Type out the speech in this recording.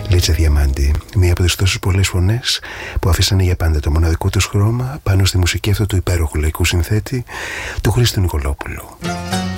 Λίτσα Διαμάντη, μία από τις τόσες πολλές φωνές που αφήσανε για πάντα το μοναδικό τους χρώμα πάνω στη μουσική αυτού του υπέροχου λαϊκού συνθέτη, του Χρήστου Νικολόπουλου.